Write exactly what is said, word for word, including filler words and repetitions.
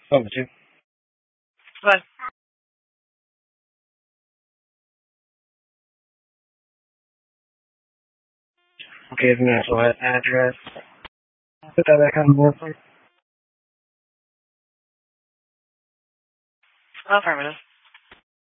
Oh, two. What? Okay, the national address. Put that back on board, please. Affirmative.